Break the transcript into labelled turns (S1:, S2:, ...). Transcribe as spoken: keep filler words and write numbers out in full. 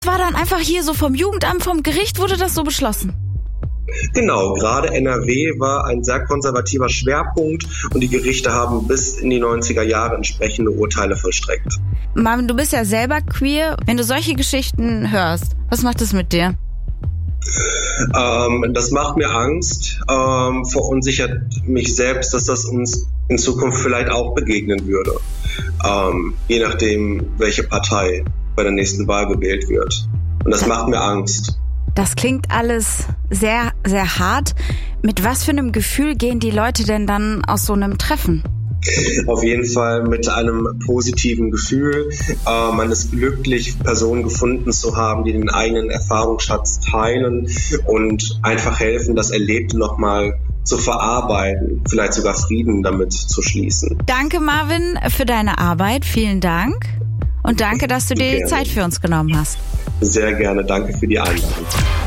S1: war dann einfach hier so vom Jugendamt, vom Gericht wurde das so beschlossen?
S2: Genau, gerade N R W war ein sehr konservativer Schwerpunkt und die Gerichte haben bis in die neunziger Jahre entsprechende Urteile vollstreckt.
S1: Marvin, du bist ja selber queer. Wenn du solche Geschichten hörst, was macht das mit dir?
S2: Ähm, das macht mir Angst, ähm, verunsichert mich selbst, dass das uns in Zukunft vielleicht auch begegnen würde. Ähm, je nachdem, welche Partei bei der nächsten Wahl gewählt wird. Und das macht mir Angst.
S1: Das klingt alles sehr, sehr hart. Mit was für einem Gefühl gehen die Leute denn dann aus so einem Treffen?
S2: Auf jeden Fall mit einem positiven Gefühl. Äh, man ist glücklich, Personen gefunden zu haben, die den eigenen Erfahrungsschatz teilen und einfach helfen, das Erlebte nochmal zu verarbeiten, vielleicht sogar Frieden damit zu schließen.
S1: Danke, Marvin, für deine Arbeit. Vielen Dank. Und danke, dass du dir die Zeit für uns genommen hast.
S2: Sehr gerne. Danke für die Einladung.